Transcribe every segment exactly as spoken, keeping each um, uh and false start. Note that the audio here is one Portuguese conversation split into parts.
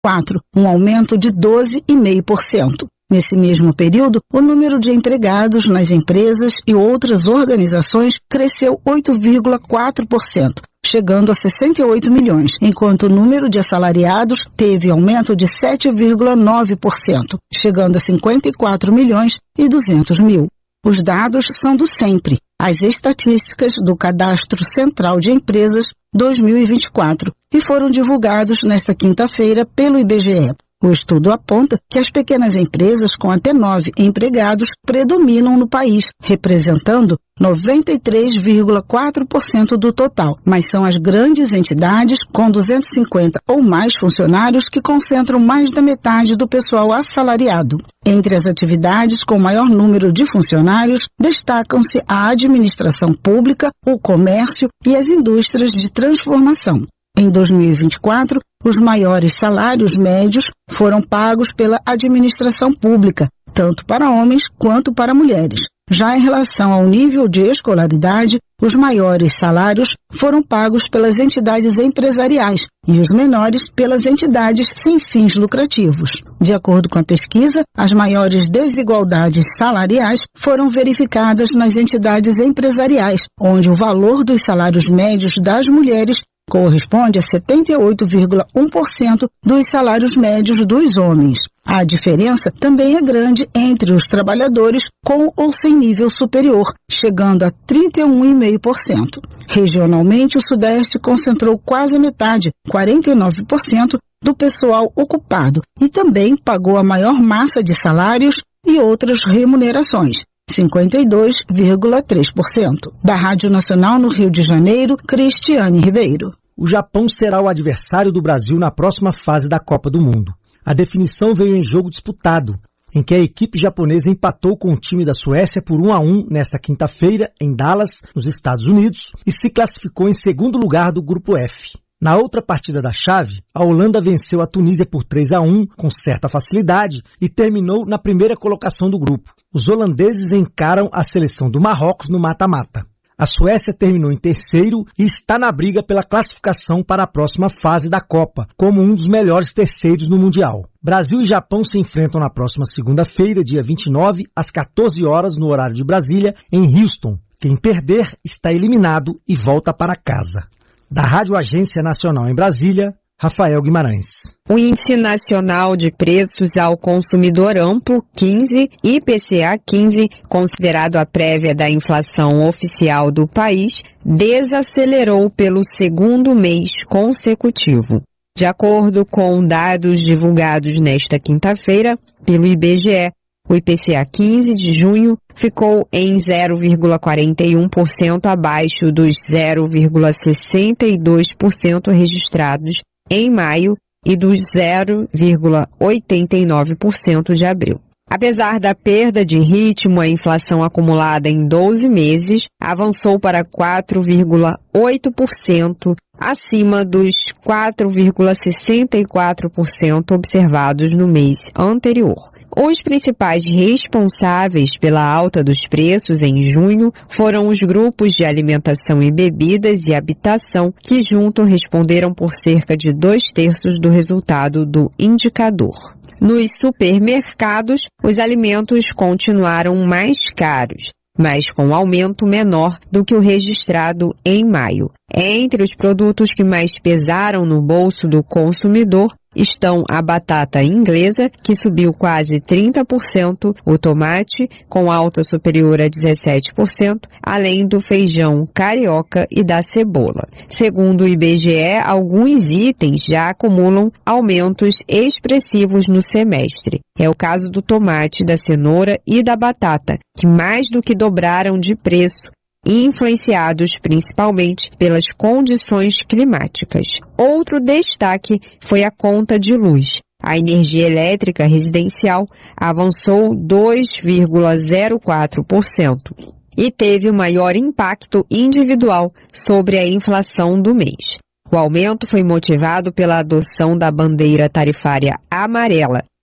quatro, um aumento de doze vírgula cinco por cento. Nesse mesmo período, o número de empregados nas empresas e outras organizações cresceu oito vírgula quatro por cento, chegando a sessenta e oito milhões, enquanto o número de assalariados teve aumento de sete vírgula nove por cento, chegando a cinquenta e quatro milhões e duzentos mil. Os dados são do sempre, as estatísticas do Cadastro Central de Empresas dois mil e vinte e quatro, e foram divulgados nesta quinta-feira pelo I B G E. O estudo aponta que as pequenas empresas com até nove empregados predominam no país, representando noventa e três vírgula quatro por cento do total, mas são as grandes entidades com duzentos e cinquenta ou mais funcionários que concentram mais da metade do pessoal assalariado. Entre as atividades com maior número de funcionários, destacam-se a administração pública, o comércio e as indústrias de transformação. Em dois mil e vinte e quatro, os maiores salários médios foram pagos pela administração pública, tanto para homens quanto para mulheres. Já em relação ao nível de escolaridade, os maiores salários foram pagos pelas entidades empresariais e os menores pelas entidades sem fins lucrativos. De acordo com a pesquisa, as maiores desigualdades salariais foram verificadas nas entidades empresariais, onde o valor dos salários médios das mulheres corresponde a setenta e oito vírgula um por cento dos salários médios dos homens. A diferença também é grande entre os trabalhadores com ou sem nível superior, chegando a trinta e um vírgula cinco por cento. Regionalmente, o Sudeste concentrou quase a metade, quarenta e nove por cento, do pessoal ocupado e também pagou a maior massa de salários e outras remunerações, cinquenta e dois vírgula três por cento. Da Rádio Nacional no Rio de Janeiro, Cristiane Ribeiro. O Japão será o adversário do Brasil na próxima fase da Copa do Mundo. A definição veio em jogo disputado, em que a equipe japonesa empatou com o time da Suécia por um a um nesta quinta-feira, em Dallas, nos Estados Unidos, e se classificou em segundo lugar do Grupo F. Na outra partida da chave, a Holanda venceu a Tunísia por três a um, com certa facilidade, e terminou na primeira colocação do grupo. Os holandeses encaram a seleção do Marrocos no mata-mata. A Suécia terminou em terceiro e está na briga pela classificação para a próxima fase da Copa, como um dos melhores terceiros no Mundial. Brasil e Japão se enfrentam na próxima segunda-feira, dia vinte e nove, às quatorze horas, no horário de Brasília, em Houston. Quem perder está eliminado e volta para casa. Da Rádio Agência Nacional em Brasília, Rafael Guimarães. O Índice Nacional de Preços ao Consumidor Amplo, quinze, I P C A quinze, considerado a prévia da inflação oficial do país, desacelerou pelo segundo mês consecutivo. De acordo com dados divulgados nesta quinta-feira pelo I B G E, o I P C A quinze de junho ficou em zero vírgula quarenta e um por cento abaixo dos zero vírgula sessenta e dois por cento registrados em maio e dos zero vírgula oitenta e nove por cento de abril. Apesar da perda de ritmo, a inflação acumulada em doze meses avançou para quatro vírgula oito por cento, acima dos quatro vírgula sessenta e quatro por cento observados no mês anterior. Os principais responsáveis pela alta dos preços em junho foram os grupos de alimentação e bebidas e habitação, que juntos responderam por cerca de dois terços do resultado do indicador. Nos supermercados, os alimentos continuaram mais caros, mas com um aumento menor do que o registrado em maio. Entre os produtos que mais pesaram no bolso do consumidor estão a batata inglesa, que subiu quase trinta por cento, o tomate, com alta superior a dezessete por cento, além do feijão carioca e da cebola. Segundo o I B G E, alguns itens já acumulam aumentos expressivos no semestre. É o caso do tomate, da cenoura e da batata, que mais do que dobraram de preço, influenciados principalmente pelas condições climáticas. Outro destaque foi a conta de luz. A energia elétrica residencial avançou dois vírgula zero quatro por cento e teve o maior impacto individual sobre a inflação do mês. O aumento foi motivado pela adoção da bandeira tarifária amarela,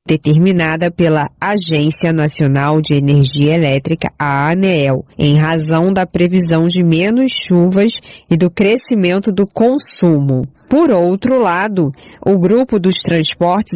determinada pela Agência Nacional de Energia Elétrica, a ANEEL, em razão da previsão de menos chuvas e do crescimento do consumo. Por outro lado, o grupo dos transportes